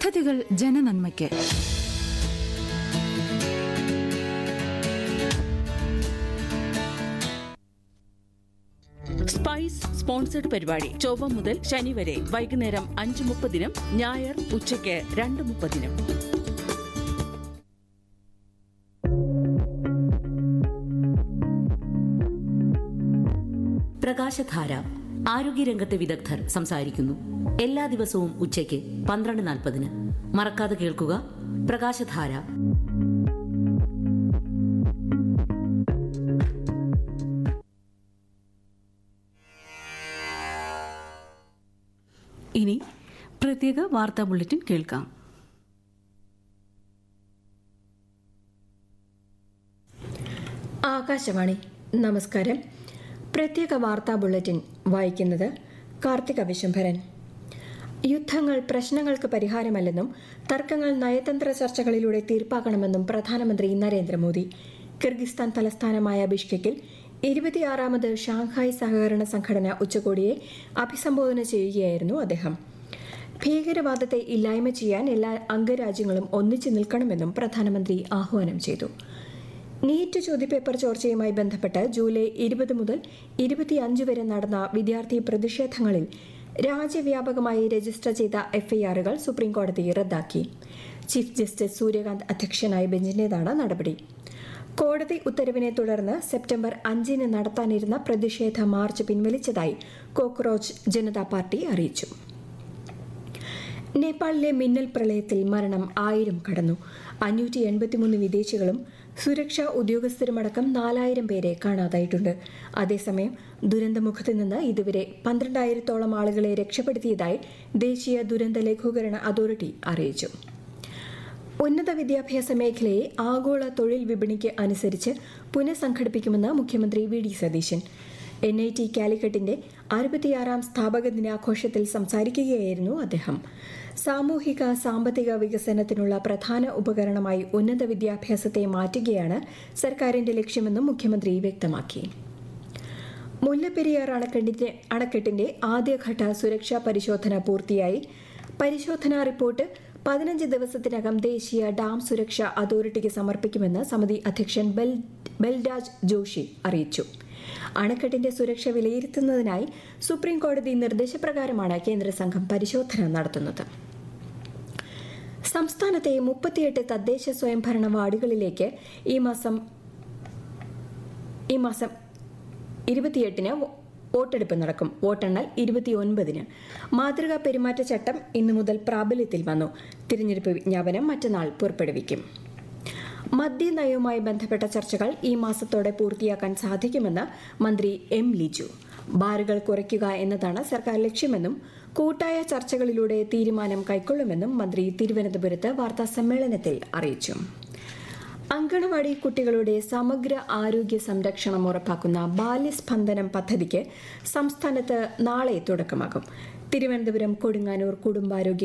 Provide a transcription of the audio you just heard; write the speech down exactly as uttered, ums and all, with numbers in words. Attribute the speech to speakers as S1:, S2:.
S1: പദ്ധതികൾ ജനനന്മയ്ക്ക്.
S2: Spice sponsored പരിപാടി ചൊവ്വ മുതൽ ശനി വരെ വൈകുന്നേരം അഞ്ച് മുപ്പതിനും ഞായർ ഉച്ചയ്ക്ക് രണ്ട് മുപ്പതിനും.
S3: പ്രകാശധാര ആരോഗ്യരംഗത്തെ വിദഗ്ധർ സംസാരിക്കുന്നു. എല്ലാ ദിവസവും ഉച്ചയ്ക്ക് പന്ത്രണ്ട് നാൽപ്പതിന്. മറക്കാതെ കേൾക്കുക പ്രകാശധാര.
S4: ഇനി പ്രത്യേക വാർത്താ ബുള്ളറ്റിൻ കേൾക്കാം.
S5: ആകാശവാണി. നമസ്കാരം. പ്രത്യേക വാർത്താ ബുള്ളറ്റിൻ വായിക്കുന്നത് കാർത്തിക വിശംഭരൻ. യുദ്ധങ്ങൾ പ്രശ്നങ്ങൾക്ക് പരിഹാരമല്ലെന്നും തർക്കങ്ങൾ നയതന്ത്ര ചർച്ചകളിലൂടെ തീർപ്പാക്കണമെന്നും പ്രധാനമന്ത്രി നരേന്ദ്രമോദി. കിർഗിസ്ഥാൻ തലസ്ഥാനമായ ബിഷ്കെക്കിൽ ഇരുപത്തിയാറാമത് ഷാങ്ഹായ് സഹകരണ സംഘടന ഉച്ചകോടിയെ അഭിസംബോധന ചെയ്യുകയായിരുന്നു അദ്ദേഹം. ഭീകരവാദത്തെ ഇല്ലായ്മ ചെയ്യാൻ എല്ലാ അംഗരാജ്യങ്ങളും ഒന്നിച്ചു നിൽക്കണമെന്നും പ്രധാനമന്ത്രി ആഹ്വാനം ചെയ്തു. നീറ്റ് ചോദ്യപേപ്പർ ചോർച്ചയുമായി ബന്ധപ്പെട്ട് ജൂലൈ ഇരുപത് മുതൽ ഇരുപത്തിയഞ്ച് വരെ നടന്ന വിദ്യാർത്ഥി പ്രതിഷേധങ്ങളിൽ രാജ്യവ്യാപകമായി രജിസ്റ്റർ ചെയ്ത എഫ്ഐആറുകൾ സുപ്രീംകോടതി റദ്ദാക്കി. ചീഫ് ജസ്റ്റിസ് സൂര്യകാന്ത് അധ്യക്ഷനായ ബെഞ്ചിന്റേതാണ് നടപടി. കോടതി ഉത്തരവിനെ തുടർന്ന് സെപ്റ്റംബർ അഞ്ചിന് നടത്താനിരുന്ന പ്രതിഷേധ മാർച്ച് പിൻവലിച്ചതായി കോക്രോച്ച് ജനതാ പാർട്ടി അറിയിച്ചു. നേപ്പാളിലെ മിന്നൽ പ്രളയത്തിൽ മരണം ആയിരം കടന്നു. അഞ്ഞൂറ്റി എൺപത്തിമൂന്ന് വിദേശികളും സുരക്ഷാ ഉദ്യോഗസ്ഥരുമടക്കം നാലായിരം പേരെ കാണാതായിട്ടുണ്ട്. അതേസമയം ദുരന്തമുഖത്ത് നിന്ന് ഇതുവരെ പന്ത്രണ്ടായിരത്തോളം ആളുകളെ രക്ഷപ്പെടുത്തിയതായി ദേശീയ ദുരന്ത ലഘൂകരണ അതോറിറ്റി അറിയിച്ചു. ഉന്നത വിദ്യാഭ്യാസ മേഖലയെ ആഗോള തൊഴിൽ വിപണിക്ക് അനുസരിച്ച് പുനഃസംഘടിപ്പിക്കുമെന്ന് മുഖ്യമന്ത്രി V D Satheesan. N I T കാലിക്കറ്റിന്റെ അറുപത്തിയാറാം സ്ഥാപക ദിനാഘോഷത്തിൽ സംസാരിക്കുകയായിരുന്നു അദ്ദേഹം. സാമൂഹിക സാമ്പത്തിക വികസനത്തിനുള്ള പ്രധാന ഉപകരണമായി ഉന്നത വിദ്യാഭ്യാസത്തെ മാറ്റുകയാണ് സർക്കാരിന്റെ ലക്ഷ്യമെന്നും മുഖ്യമന്ത്രി വ്യക്തമാക്കി. മുല്ലപ്പെരിയാർ അണക്കെട്ടിന്റെ അണക്കെട്ടിന്റെ ആദ്യഘട്ട സുരക്ഷാ പരിശോധന പൂർത്തിയായി. പരിശോധനാ റിപ്പോർട്ട് പതിനഞ്ച് ദിവസത്തിനകം ദേശീയ ഡാം സുരക്ഷാ അതോറിറ്റിക്ക് സമർപ്പിക്കുമെന്ന് സമിതി അധ്യക്ഷൻ ബൽരാജ് ജോഷി അറിയിച്ചു. അണക്കെട്ടിന്റെ സുരക്ഷ വിലയിരുത്തുന്നതിനായി സുപ്രീംകോടതി നിർദ്ദേശപ്രകാരമാണ് കേന്ദ്ര സംഘം പരിശോധന നടത്തുന്നത്. സംസ്ഥാനത്തെ മുപ്പത്തിയെട്ട് തദ്ദേശ സ്വയംഭരണ വാർഡുകളിലേക്ക് ഈ മാസം ഈ മാസം ഇരുപത്തിയെട്ടിന് വോട്ടെടുപ്പ് നടക്കും. വോട്ടെണ്ണൽ ഇരുപത്തിയൊൻപതിന്. മാതൃകാ പെരുമാറ്റച്ചട്ടം ഇന്നു മുതൽ പ്രാബല്യത്തിൽ വന്നു. തിരഞ്ഞെടുപ്പ് വിജ്ഞാപനം മറ്റന്നാൾ പുറപ്പെടുവിക്കും. മദ്യനയവുമായി ബന്ധപ്പെട്ട ചർച്ചകൾ ഈ മാസത്തോടെ പൂർത്തിയാക്കാൻ സാധിക്കുമെന്ന് മന്ത്രി എം ലിജു. ബാറുകൾ കുറയ്ക്കുക എന്നതാണ് സർക്കാർ ലക്ഷ്യമെന്നും കൂട്ടായ ചർച്ചകളിലൂടെ തീരുമാനം കൈക്കൊള്ളുമെന്നും മന്ത്രി തിരുവനന്തപുരത്ത് വാർത്താസമ്മേളനത്തിൽ അറിയിച്ചു. അങ്കണവാടി കുട്ടികളുടെ സമഗ്ര ആരോഗ്യ സംരക്ഷണം ഉറപ്പാക്കുന്ന ബാല്യസ്പന്ദനം പദ്ധതിക്ക് സംസ്ഥാനത്ത് നാളെ തുടക്കമാകും. തിരുവനന്തപുരം കൊടുങ്ങാനൂർ കുടുംബാരോഗ്യ